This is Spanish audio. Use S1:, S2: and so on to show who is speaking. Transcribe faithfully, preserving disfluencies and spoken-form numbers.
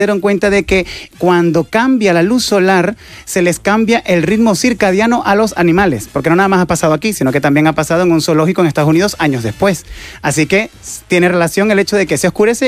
S1: dieron cuenta de que cuando cambia la luz solar, se les cambia el ritmo circadiano a los animales, porque no nada más ha pasado aquí, sino que también ha pasado en un zoológico en Estados Unidos años después. Así que tiene relación el hecho de que se oscurece